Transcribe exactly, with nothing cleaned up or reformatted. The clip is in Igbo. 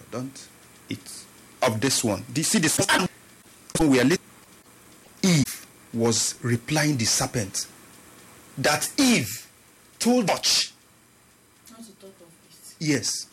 don't eat of this one. Do you see this one? We are listening. Eve was replying the serpent that Eve told much. Not to talk of it. Yes.